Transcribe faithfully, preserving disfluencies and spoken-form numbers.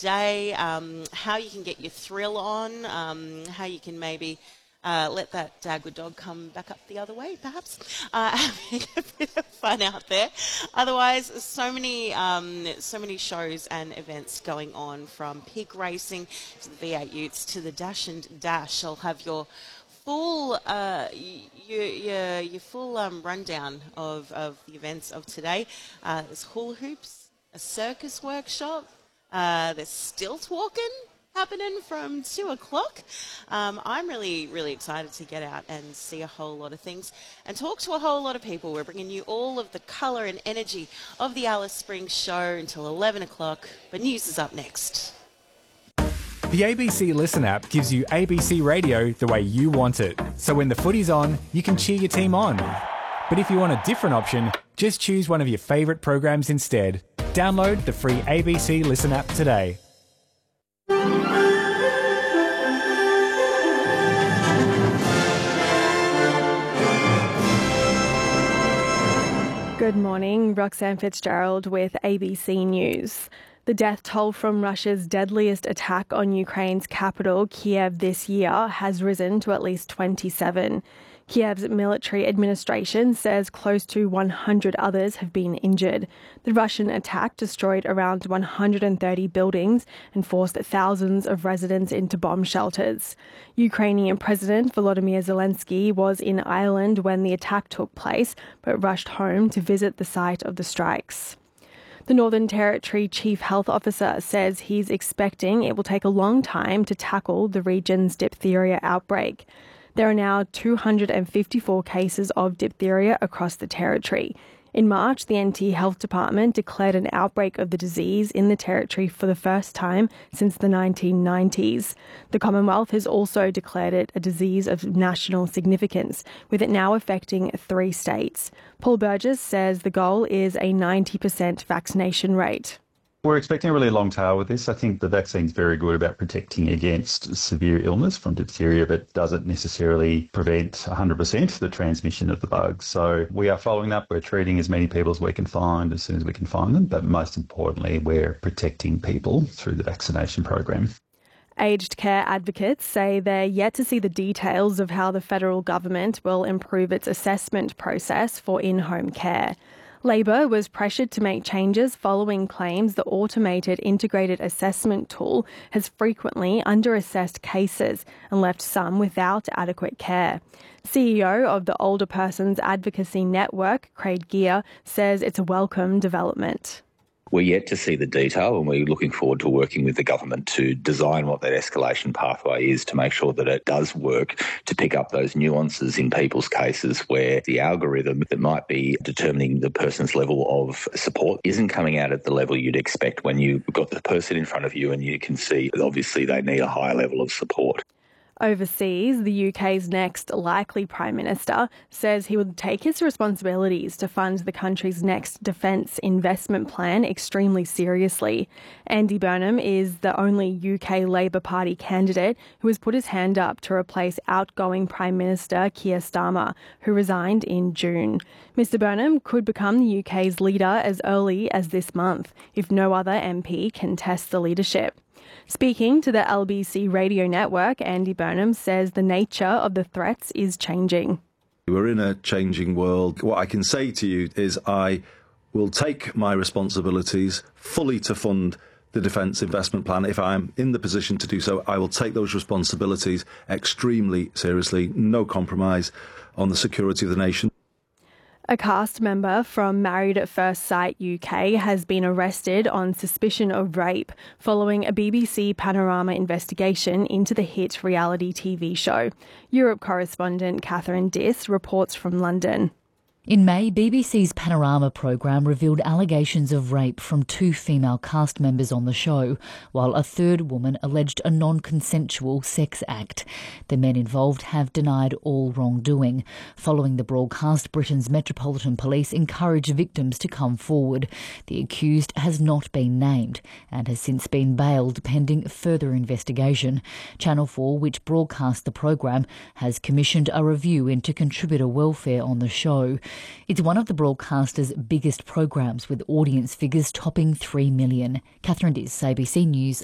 day, um, how you can get your thrill on, um, how you can maybe uh, let that uh, good dog come back up the other way, perhaps, uh, having a bit of fun out there. Otherwise, so many, um, so many shows and events going on, from pig racing to the V eight Utes to the Dash and Dash. I'll have your full, uh, your, your, your full um, rundown of, of the events of today. Uh, there's hula hoops, a circus workshop, uh, there's stilt walking happening from two o'clock. Um, I'm really, really excited to get out and see a whole lot of things and talk to a whole lot of people. We're bringing you all of the colour and energy of the Alice Springs show until eleven o'clock, but news is up next. The A B C Listen app gives you A B C radio the way you want it. So when the footy's on, you can cheer your team on. But if you want a different option, just choose one of your favourite programs instead. Download the free A B C Listen app today. Good morning, Roxanne Fitzgerald with A B C News. The death toll from Russia's deadliest attack on Ukraine's capital, Kiev, this year has risen to at least twenty-seven. Kiev's military administration says close to one hundred others have been injured. The Russian attack destroyed around one hundred thirty buildings and forced thousands of residents into bomb shelters. Ukrainian President Volodymyr Zelensky was in Ireland when the attack took place, but rushed home to visit the site of the strikes. The Northern Territory Chief Health Officer says he's expecting it will take a long time to tackle the region's diphtheria outbreak. There are now two hundred fifty-four cases of diphtheria across the territory. In March, the N T Health Department declared an outbreak of the disease in the territory for the first time since the nineteen nineties. The Commonwealth has also declared it a disease of national significance, with it now affecting three states. Paul Burgess says the goal is a ninety percent vaccination rate. We're expecting a really long tail with this. I think the vaccine's very good about protecting against severe illness from diphtheria, but doesn't necessarily prevent one hundred percent the transmission of the bug. So we are following up. We're treating as many people as we can find as soon as we can find them. But most importantly, we're protecting people through the vaccination program. Aged care advocates say they're yet to see the details of how the federal government will improve its assessment process for in-home care. Labor was pressured to make changes following claims the automated integrated assessment tool has frequently underassessed cases and left some without adequate care. C E O of the Older Persons Advocacy Network, Craig Gear, says it's a welcome development. We're yet to see the detail, and we're looking forward to working with the government to design what that escalation pathway is to make sure that it does work to pick up those nuances in people's cases where the algorithm that might be determining the person's level of support isn't coming out at the level you'd expect when you've got the person in front of you and you can see that obviously they need a higher level of support. Overseas, the U K's next likely Prime Minister says he would take his responsibilities to fund the country's next defence investment plan extremely seriously. Andy Burnham is the only U K Labour Party candidate who has put his hand up to replace outgoing Prime Minister Keir Starmer, who resigned in June. Mister Burnham could become the U K's leader as early as this month, if no other M P contests the leadership. Speaking to the L B C radio network, Andy Burnham says the nature of the threats is changing. We're in a changing world. What I can say to you is I will take my responsibilities fully to fund the Defence Investment Plan. If I'm in the position to do so, I will take those responsibilities extremely seriously. No compromise on the security of the nation. A cast member from Married at First Sight U K has been arrested on suspicion of rape following a B B C Panorama investigation into the hit reality T V show. Europe correspondent Catherine Diss reports from London. In May, B B C's Panorama programme revealed allegations of rape from two female cast members on the show, while a third woman alleged a non-consensual sex act. The men involved have denied all wrongdoing. Following the broadcast, Britain's Metropolitan Police encourage victims to come forward. The accused has not been named and has since been bailed pending further investigation. Channel four, which broadcast the programme, has commissioned a review into contributor welfare on the show. It's one of the broadcaster's biggest programs, with audience figures topping three million. Catherine Diss, A B C News,